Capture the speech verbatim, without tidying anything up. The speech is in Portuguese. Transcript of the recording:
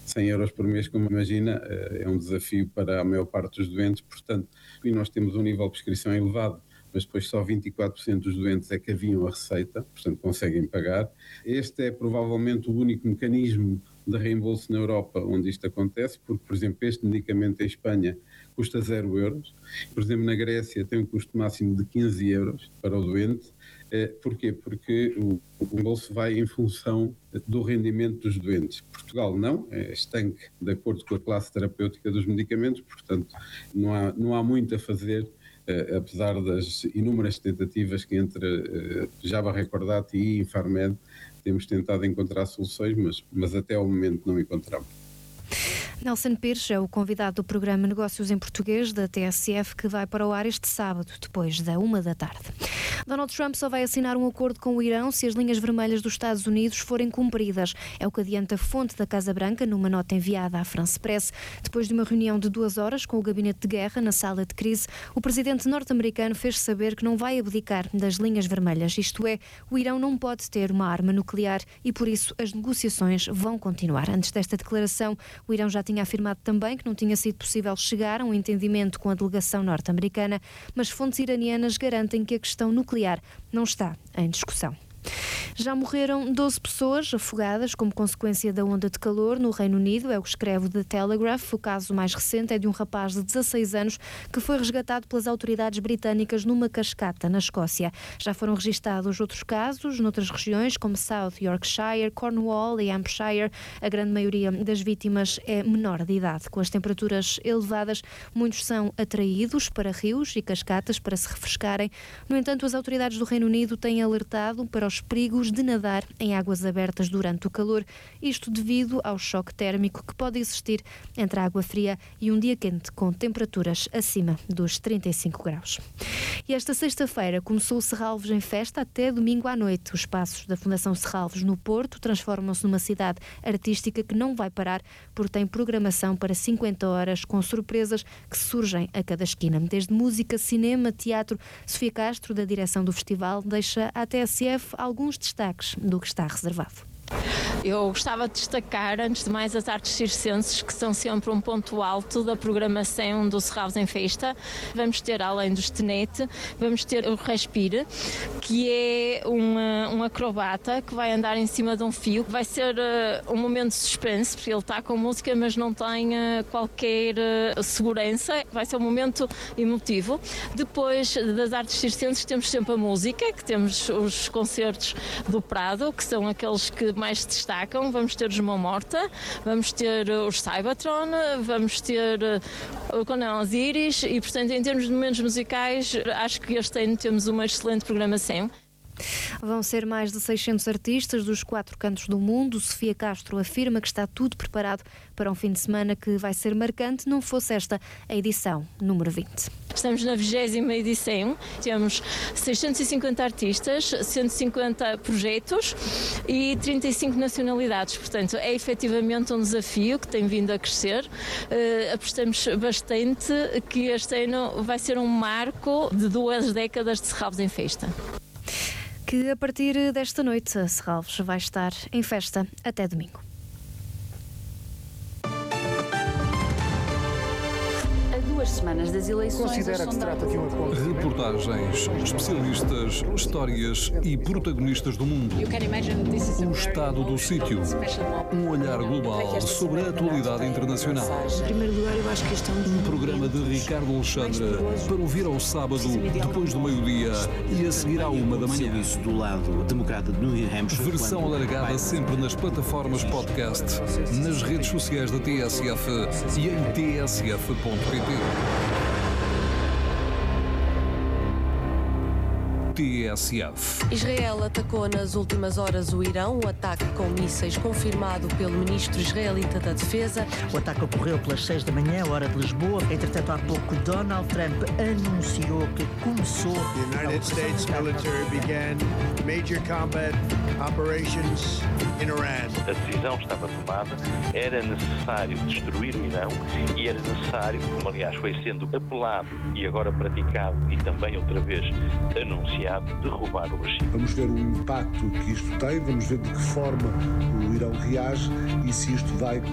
cem euros por mês, como imagina, é um desafio para a maior parte dos doentes, portanto, e nós temos um nível de prescrição elevado, mas depois só vinte e quatro por cento dos doentes é que haviam a receita, portanto conseguem pagar. Este é provavelmente o único mecanismo de reembolso na Europa onde isto acontece, porque, por exemplo, este medicamento em Espanha custa zero euros, por exemplo, na Grécia tem um custo máximo de quinze euros para o doente. Porquê? Porque o, o reembolso vai em função do rendimento dos doentes. Portugal não, é estanque de acordo com a classe terapêutica dos medicamentos, portanto não há, não há muito a fazer, Uh, apesar das inúmeras tentativas que entre uh, Java Recordati e Infarmed temos tentado encontrar soluções, mas, mas até ao momento não encontramos. Nelson Pires é o convidado do programa Negócios em Português da T S F, que vai para o ar este sábado, depois da uma da tarde. Donald Trump só vai assinar um acordo com o Irão se as linhas vermelhas dos Estados Unidos forem cumpridas. É o que adianta a fonte da Casa Branca numa nota enviada à France Press. Depois de uma reunião de duas horas com o gabinete de guerra na sala de crise, o presidente norte-americano fez saber que não vai abdicar das linhas vermelhas. Isto é, o Irão não pode ter uma arma nuclear e, por isso, as negociações vão continuar. Antes desta declaração, o Irão já tinha afirmado também que não tinha sido possível chegar a um entendimento com a delegação norte-americana, mas fontes iranianas garantem que a questão nuclear não está em discussão. Já morreram doze pessoas afogadas como consequência da onda de calor no Reino Unido, é o que escreve The Telegraph. O caso mais recente é de um rapaz de dezasseis anos que foi resgatado pelas autoridades britânicas numa cascata na Escócia. Já foram registados outros casos noutras regiões como South Yorkshire, Cornwall e Hampshire. A grande maioria das vítimas é menor de idade. Com as temperaturas elevadas, muitos são atraídos para rios e cascatas para se refrescarem. No entanto, as autoridades do Reino Unido têm alertado para os perigos de nadar em águas abertas durante o calor, isto devido ao choque térmico que pode existir entre a água fria e um dia quente com temperaturas acima dos trinta e cinco graus. E esta sexta-feira começou o Serralves em festa até domingo à noite. Os espaços da Fundação Serralves no Porto transformam-se numa cidade artística que não vai parar, porque tem programação para cinquenta horas com surpresas que surgem a cada esquina. Desde música, cinema, teatro. Sofia Castro, da direção do festival, deixa à T S F alguns destaques do que está reservado. Eu gostava de destacar, antes de mais, as artes circenses, que são sempre um ponto alto da programação do Serralves em Festa. Vamos ter, além do Stenete, vamos ter o Respire, que é uma, um acrobata que vai andar em cima de um fio. Vai ser uh, um momento de suspense, porque ele está com música, mas não tem uh, qualquer uh, segurança. Vai ser um momento emotivo. Depois das artes circenses temos sempre a música, que temos os concertos do Prado, que são aqueles que mais se destacam. Vamos ter os Mão Morta, vamos ter os Cybertron, vamos ter o Conan Osiris e, portanto, em termos de momentos musicais, acho que este ano temos uma excelente programação. Vão ser mais de seiscentos artistas dos quatro cantos do mundo. Sofia Castro afirma que está tudo preparado para um fim de semana que vai ser marcante, não fosse esta a edição número vinte. Estamos na vigésima edição, temos seiscentos e cinquenta artistas, cento e cinquenta projetos e trinta e cinco nacionalidades, portanto é efetivamente um desafio que tem vindo a crescer. Uh, apostamos bastante que este ano vai ser um marco de duas décadas de Serralves em Festa. Que a partir desta noite a Serralves vai estar em festa até domingo. Duas semanas das eleições. Considera que se trata de um acordo. Reportagens, especialistas, histórias e protagonistas do mundo. O estado do sítio. Um olhar global sobre a atualidade internacional. Em primeiro lugar, eu acho que este é um, um programa de Ricardo Alexandre para ouvir ao sábado, depois do meio-dia e a seguir à uma da manhã. Do lado democrata de New Hampshire. Versão alargada sempre nas plataformas podcast, nas redes sociais da T S F e em t s f ponto p t. T S F. Israel atacou nas últimas horas o Irão, um ataque com mísseis confirmado pelo ministro israelita da Defesa. O ataque ocorreu pelas seis da manhã, hora de Lisboa. Entretanto, há pouco, Donald Trump anunciou que começou... The United States military began major combat operations in Iran. A decisão estava tomada, era necessário destruir o Irão e era necessário, como aliás foi sendo apelado e agora praticado e também outra vez anunciado, derrubar o regime. Vamos ver o impacto que isto tem, vamos ver de que forma o Irão reage e se isto vai